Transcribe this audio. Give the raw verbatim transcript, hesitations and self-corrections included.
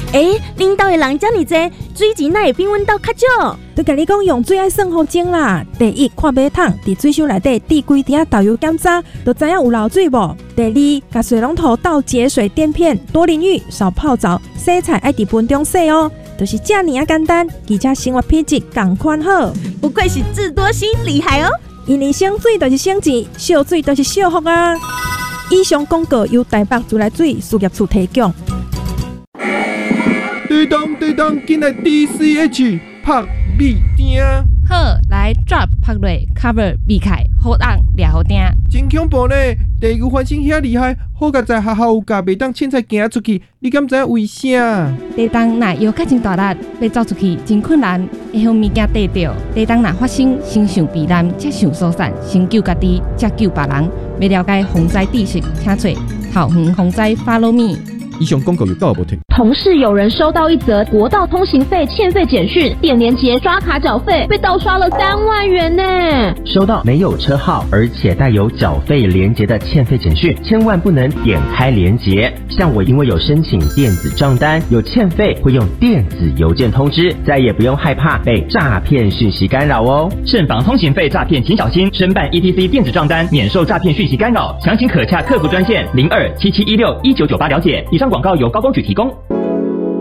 诶，恁兜的人遮尔济，水钱哪会比阮兜较少？ 都甲你讲用水爱算好钟啦。第一，看马桶伫水箱内底滴几滴导游检查，都知影有漏水无。第二，甲水龙头倒节水垫片，多淋浴，少泡澡，洗菜爱伫盆中洗哦。就是这么啊简单，而且生活品质同款好。 不愧是智多星，厉害哦！ 因为省水就是省钱，少水就是少福啊！以上广告由台北自来水事业处提供。 对当对当，进来 D C H 拍米丁。 好，来 drop 拍落 cover 避开，好按抓好定。 真恐怖呢！地球翻身遐厉害，好甲在学校有教，袂当凊彩行出去。你敢知影为啥？ 地动若摇较真大力，要走出去真困难，会向物件跌着。地动若发生，先想避难，才想疏散，先救家己，才救别人。要了解防灾知识，请找桃园防灾 Follow Me。 以上广告有够无听？ 同事有人收到一则国道通行费欠费简讯，点连结刷卡缴费，被盗刷了三万元呢。 收到没有车号而且带有缴费连结的欠费简讯，千万不能点开连结。像我因为有申请电子账单，有欠费会用电子邮件通知，再也不用害怕被诈骗讯息干扰哦。 慎防通行费诈骗，请小心。申办 E T C 电子账单，免受诈骗讯息干扰。详情可洽客服专线零二七七一六一九九八了解。以上广告由高工局提供。